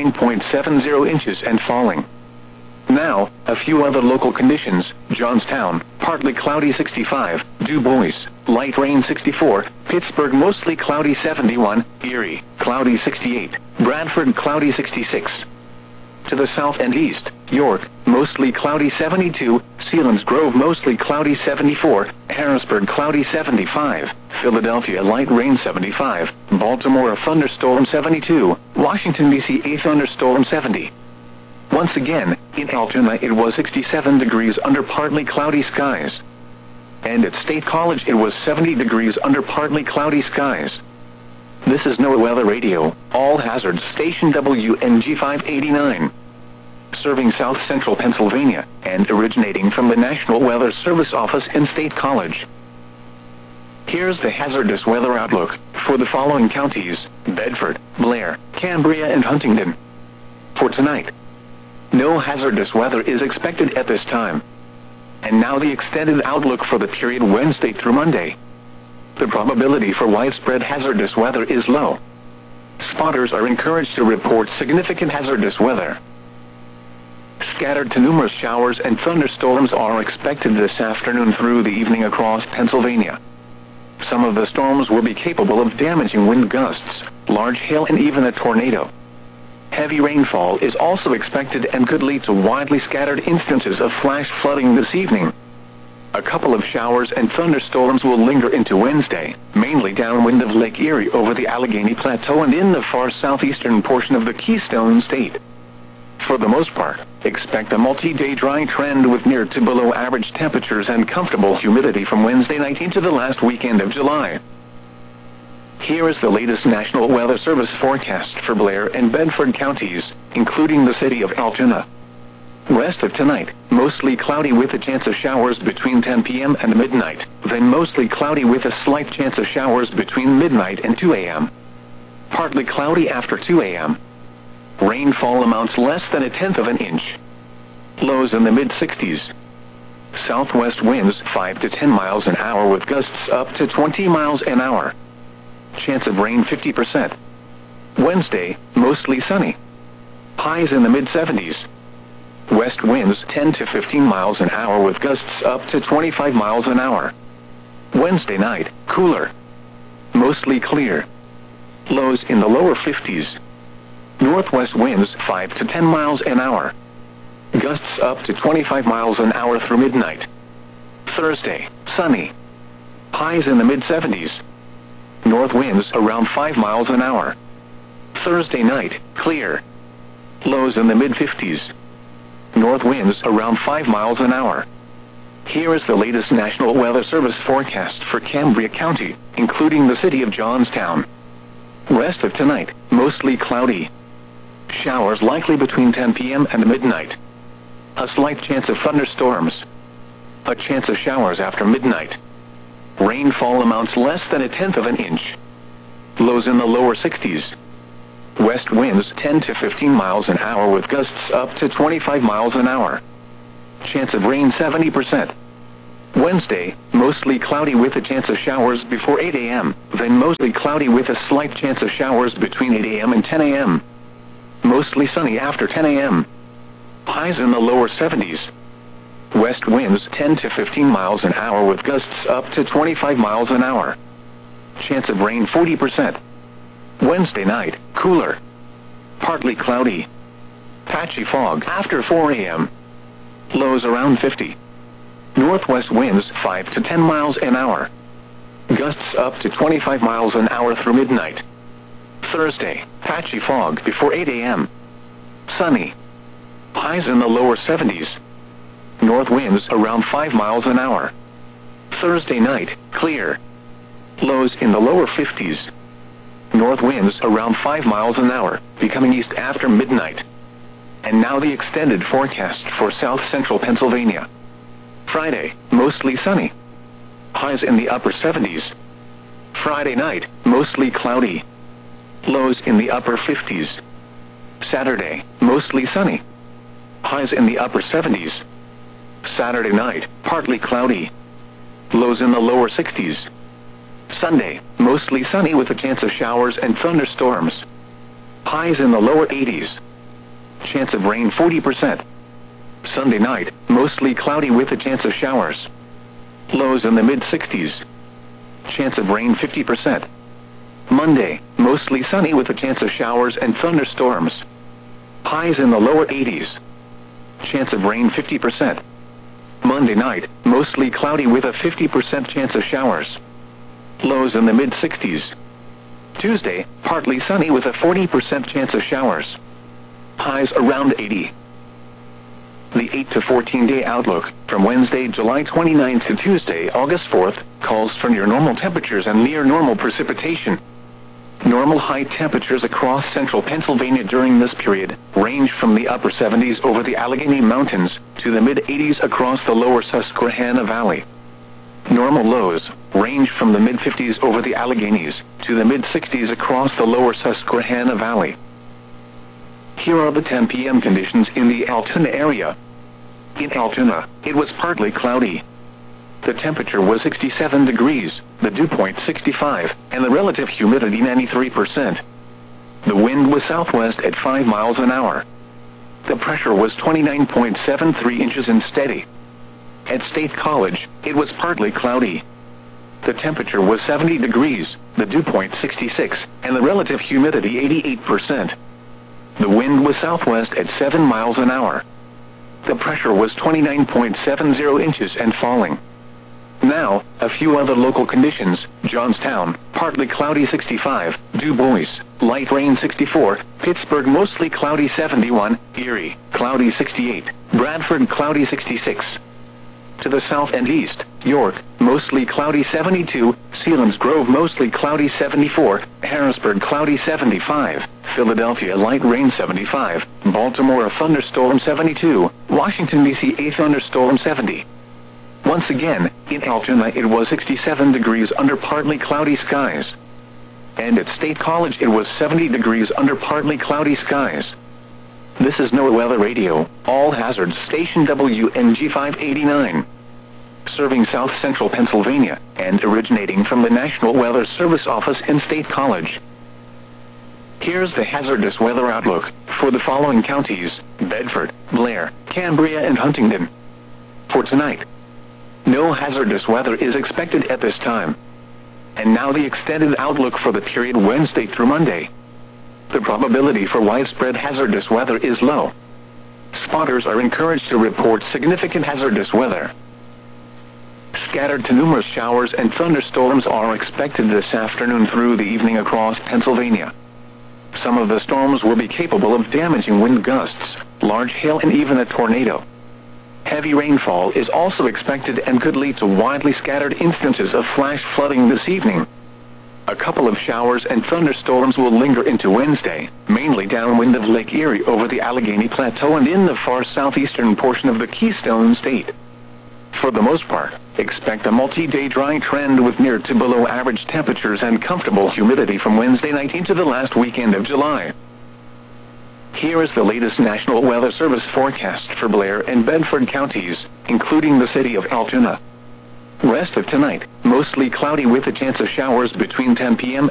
29.70 inches and falling. Now, a few other local conditions. Johnstown, partly cloudy 65, Du Bois, light rain 64, Pittsburgh mostly cloudy 71, Erie, cloudy 68, Bradford cloudy 66. To the south and east, York, mostly cloudy 72, Selinsgrove mostly cloudy 74, Harrisburg cloudy 75, Philadelphia light rain 75, Baltimore a thunderstorm 72, Washington, D.C. a thunderstorm 70. Once again, in Altoona it was 67 degrees under partly cloudy skies. And at State College it was 70 degrees under partly cloudy skies. This is NOAA Weather Radio, all hazards station WNG 589. Serving south central Pennsylvania, and originating from the National Weather Service office in State College. Here's the hazardous weather outlook for the following counties: Bedford, Blair, Cambria, and Huntingdon. For tonight, no hazardous weather is expected at this time. And now the extended outlook for the period Wednesday through Monday. The probability for widespread hazardous weather is low. Spotters are encouraged to report significant hazardous weather. Scattered to numerous showers and thunderstorms are expected this afternoon through the evening across Pennsylvania. Some of the storms will be capable of damaging wind gusts, large hail, and even a tornado. Heavy rainfall is also expected and could lead to widely scattered instances of flash flooding this evening. A couple of showers and thunderstorms will linger into Wednesday, mainly downwind of Lake Erie over the Allegheny Plateau and in the far southeastern portion of the Keystone State. For the most part, expect a multi-day dry trend with near to below average temperatures and comfortable humidity from Wednesday night into the last weekend of July. Here is the latest National Weather Service forecast for Blair and Bedford counties, including the city of Altoona. Rest of tonight, mostly cloudy with a chance of showers between 10 p.m. and midnight, then mostly cloudy with a slight chance of showers between midnight and 2 a.m. Partly cloudy after 2 a.m. Rainfall amounts less than 1/10 of an inch. Lows in the mid-60s. Southwest winds 5 to 10 miles an hour with gusts up to 20 miles an hour. Chance of rain 50%. Wednesday, mostly sunny. Highs in the mid-70s. West winds 10 to 15 miles an hour with gusts up to 25 miles an hour. Wednesday night, cooler. Mostly clear. Lows in the lower 50s. Northwest winds 5 to 10 miles an hour. Gusts up to 25 miles an hour through midnight. Thursday, sunny. Highs in the mid-70s. North winds around 5 miles an hour. Thursday night, clear. Lows in the mid-50s. North winds around 5 miles an hour. Here is the latest National Weather Service forecast for Cambria County, including the city of Johnstown. Rest of tonight, mostly cloudy. Showers likely between 10 p.m. and midnight. A slight chance of thunderstorms. A chance of showers after midnight. Rainfall amounts less than 1/10 of an inch. Lows in the lower 60s. West winds 10 to 15 miles an hour with gusts up to 25 miles an hour. Chance of rain 70%. Wednesday, mostly cloudy with a chance of showers before 8 a.m., then mostly cloudy with a slight chance of showers between 8 a.m. and 10 a.m. Mostly sunny after 10 a.m. Highs in the lower 70s. West winds 10 to 15 miles an hour with gusts up to 25 miles an hour. Chance of rain 40%. Wednesday night, cooler. Partly cloudy. Patchy fog after 4 a.m. Lows around 50. Northwest winds 5 to 10 miles an hour. Gusts up to 25 miles an hour through midnight. Thursday, patchy fog before 8 a.m. Sunny. Highs in the lower 70s. North winds around 5 miles an hour. Thursday night, clear. Lows in the lower 50s. North winds around 5 miles an hour, becoming east after midnight. And now the extended forecast for south central Pennsylvania. Friday, mostly sunny. Highs in the upper 70s. Friday night, mostly cloudy. Lows in the upper 50s. Saturday, mostly sunny. Highs in the upper 70s. Saturday night, partly cloudy. Lows in the lower 60s. Sunday, mostly sunny with a chance of showers and thunderstorms. Highs in the lower 80s. Chance of rain 40%. Sunday night, mostly cloudy with a chance of showers. Lows in the mid-60s. Chance of rain 50%. Monday, mostly sunny with a chance of showers and thunderstorms. Highs in the lower 80s. Chance of rain 50%. Monday night, mostly cloudy with a 50% chance of showers. Lows in the mid-60s. Tuesday, partly sunny with a 40% chance of showers. Highs around 80. The 8 to 14-day outlook, from Wednesday, July 29th to Tuesday, August 4th, calls for near normal temperatures and near normal precipitation. Normal high temperatures across central Pennsylvania during this period range from the upper 70s over the Allegheny Mountains to the mid-80s across the lower Susquehanna Valley. Normal lows range from the mid-50s over the Alleghenies to the mid-60s across the lower Susquehanna Valley. Here are the 10 p.m. conditions in the Altoona area. In Altoona, it was partly cloudy. The temperature was 67 degrees, the dew point 65, and the relative humidity 93%. The wind was southwest at 5 miles an hour. The pressure was 29.73 inches and steady. At State College, it was partly cloudy. The temperature was 70 degrees, the dew point 66, and the relative humidity 88%. The wind was southwest at 7 miles an hour. The pressure was 29.70 inches and falling. Now, a few other local conditions. Johnstown, partly cloudy 65, Du Bois, light rain 64, Pittsburgh mostly cloudy 71, Erie, cloudy 68, Bradford cloudy 66. To the south and east, York, mostly cloudy 72, Selinsgrove mostly cloudy 74, Harrisburg cloudy 75, Philadelphia light rain 75, Baltimore a thunderstorm 72, Washington, D.C. a thunderstorm 70. Once again, in Altoona it was 67 degrees under partly cloudy skies. And at State College it was 70 degrees under partly cloudy skies. This is NOAA Weather Radio, All Hazards Station WNG 589. Serving South Central Pennsylvania, and originating from the National Weather Service Office in State College. Here's the hazardous weather outlook for the following counties: Bedford, Blair, Cambria, and Huntingdon. For tonight, no hazardous weather is expected at this time. And now the extended outlook for the period Wednesday through Monday. The probability for widespread hazardous weather is low. Spotters are encouraged to report significant hazardous weather. Scattered to numerous showers and thunderstorms are expected this afternoon through the evening across Pennsylvania. Some of the storms will be capable of damaging wind gusts, large hail, and even a tornado. Heavy rainfall is also expected and could lead to widely scattered instances of flash flooding this evening. A couple of showers and thunderstorms will linger into Wednesday, mainly downwind of Lake Erie over the Allegheny Plateau and in the far southeastern portion of the Keystone State. For the most part, expect a multi-day dry trend with near to below average temperatures and comfortable humidity from Wednesday night into the last weekend of July. Here is the latest National Weather Service forecast for Blair and Bedford counties, including the city of Altoona. Rest of tonight, mostly cloudy with a chance of showers between 10 p.m.